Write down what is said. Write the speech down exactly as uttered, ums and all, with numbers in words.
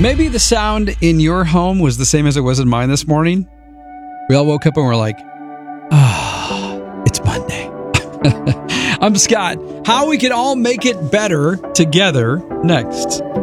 Maybe the sound in your home was the same as it was in mine this morning. We all woke up and we're like, ah, it's Monday. I'm Scott. How we can all make it better together next.